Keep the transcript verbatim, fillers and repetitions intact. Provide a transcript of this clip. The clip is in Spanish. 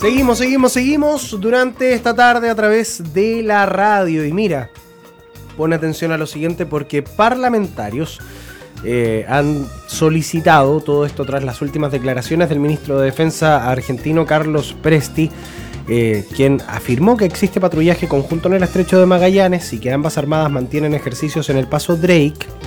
Seguimos, seguimos, seguimos durante esta tarde a través de la radio. Y mira, pone atención a lo siguiente porque parlamentarios eh, han solicitado todo esto tras las últimas declaraciones del ministro de Defensa argentino Carlos Presti, eh, quien afirmó que existe patrullaje conjunto en el estrecho de Magallanes y que ambas armadas mantienen ejercicios en el paso Drake